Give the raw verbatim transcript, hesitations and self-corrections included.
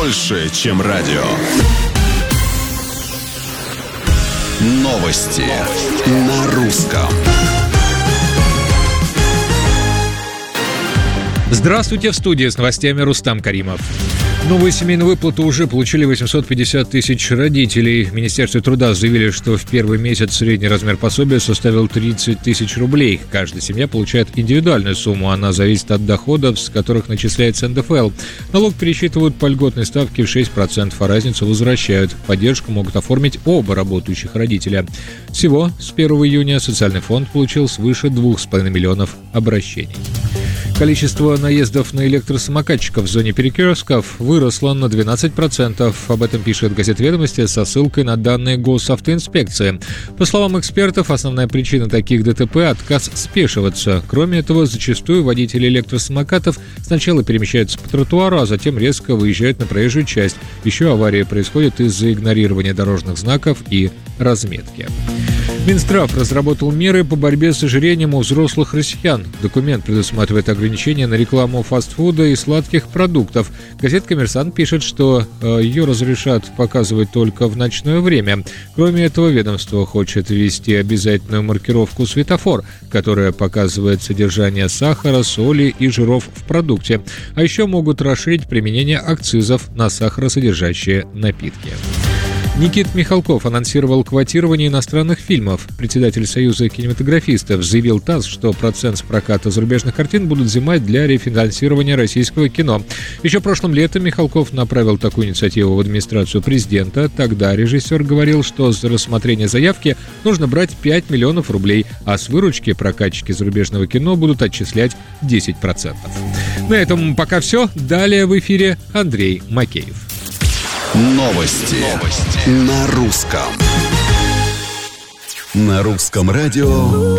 больше, чем радио. Новости на русском. Здравствуйте, в студии с новостями Рустам Каримов. Новую семейную выплату уже получили восемьсот пятьдесят тысяч родителей. В Министерстве труда заявили, что в первый месяц средний размер пособия составил тридцать тысяч рублей. Каждая семья получает индивидуальную сумму, она зависит от доходов, с которых начисляется эн дэ эф эл. Налог пересчитывают по льготной ставке в шесть процентов, а разницу возвращают. Поддержку могут оформить оба работающих родителя. Всего с первого июня социальный фонд получил свыше двух с половиной миллионов обращений. Количество наездов на электросамокатчиков в зоне перекрестков выросло на двенадцать процентов. Об этом пишет газета «Ведомости» со ссылкой на данные госавтоинспекции. По словам экспертов, основная причина таких дэ тэ пэ – отказ спешиваться. Кроме этого, зачастую водители электросамокатов сначала перемещаются по тротуару, а затем резко выезжают на проезжую часть. Еще аварии происходят из-за игнорирования дорожных знаков и разметки. Минздрав разработал меры по борьбе с ожирением у взрослых россиян. Документ предусматривает ограничения на рекламу фастфуда и сладких продуктов. Газета «Коммерсант» пишет, что э, ее разрешат показывать только в ночное время. Кроме этого, ведомство хочет ввести обязательную маркировку «Светофор», которая показывает содержание сахара, соли и жиров в продукте. А еще могут расширить применение акцизов на сахаросодержащие напитки. Никита Михалков анонсировал квотирование иностранных фильмов. Председатель Союза кинематографистов заявил ТАСС, что процент с проката зарубежных картин будут взимать для рефинансирования российского кино. Еще прошлым летом Михалков направил такую инициативу в администрацию президента. Тогда режиссер говорил, что за рассмотрение заявки нужно брать пять миллионов рублей, а с выручки прокатчики зарубежного кино будут отчислять десять процентов. На этом пока все. Далее в эфире Андрей Макеев. Новости. Новости на русском. На русском радио.